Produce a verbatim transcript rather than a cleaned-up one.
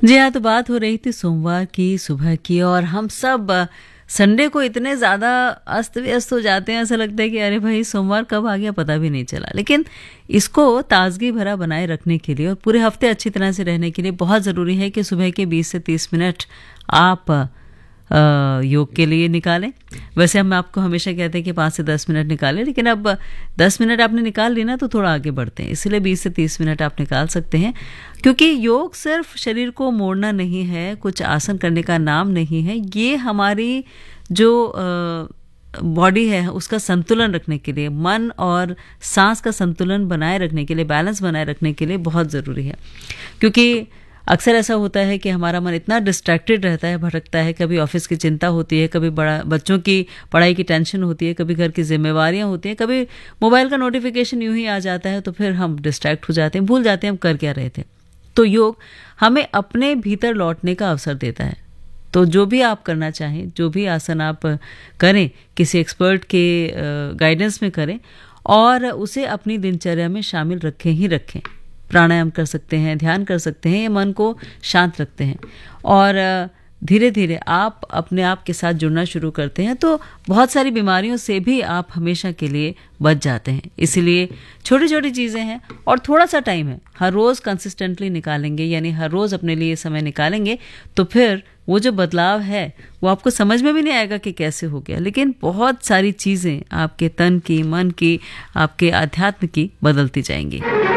जी हाँ, तो बात हो रही थी सोमवार की सुबह की और हम सब अ, संडे को इतने ज़्यादा अस्त व्यस्त हो जाते हैं, ऐसा लगता है कि अरे भाई सोमवार कब आ गया पता भी नहीं चला। लेकिन इसको ताजगी भरा बनाए रखने के लिए और पूरे हफ्ते अच्छी तरह से रहने के लिए बहुत ज़रूरी है कि सुबह के बीस से तीस मिनट आप अ, योग के लिए निकालें। वैसे हम आपको हमेशा कहते हैं कि पाँच से दस मिनट निकालें, लेकिन अब दस मिनट आपने निकाल ली ना तो थोड़ा आगे बढ़ते हैं, इसलिए बीस से तीस मिनट आप निकाल सकते हैं। क्योंकि योग सिर्फ शरीर को मोड़ना नहीं है, कुछ आसन करने का नाम नहीं है, ये हमारी जो बॉडी है उसका संतुलन रखने के लिए, मन और सांस का संतुलन बनाए रखने के लिए, बैलेंस बनाए रखने के लिए बहुत ज़रूरी है। क्योंकि अक्सर ऐसा होता है कि हमारा मन इतना डिस्ट्रैक्टेड रहता है, भटकता है, कभी ऑफिस की चिंता होती है, कभी बड़ा बच्चों की पढ़ाई की टेंशन होती है, कभी घर की जिम्मेवारियां होती हैं, कभी मोबाइल का नोटिफिकेशन यूं ही आ जाता है, तो फिर हम डिस्ट्रैक्ट हो जाते हैं, भूल जाते हैं हम कर क्या रहे थे। तो योग हमें अपने भीतर लौटने का अवसर देता है। तो जो भी आप करना चाहें, जो भी आसन आप करें, किसी एक्सपर्ट के गाइडेंस में करें और उसे अपनी दिनचर्या में शामिल रखें ही रखें। प्राणायाम कर सकते हैं, ध्यान कर सकते हैं, ये मन को शांत रखते हैं और धीरे धीरे आप अपने आप के साथ जुड़ना शुरू करते हैं तो बहुत सारी बीमारियों से भी आप हमेशा के लिए बच जाते हैं। इसीलिए छोटी छोटी चीज़ें हैं और थोड़ा सा टाइम है, हर रोज़ कंसिस्टेंटली निकालेंगे, यानी हर रोज़ अपने लिए समय निकालेंगे तो फिर वो जो बदलाव है वो आपको समझ में भी नहीं आएगा कि कैसे हो गया, लेकिन बहुत सारी चीज़ें आपके तन की, मन की, आपके अध्यात्म की बदलती जाएंगी।